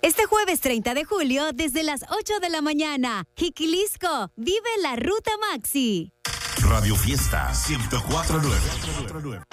Este jueves 30 de julio, desde las 8 de la mañana, Jiquilisco, vive la Ruta Maxi. Radio Fiesta 104.9.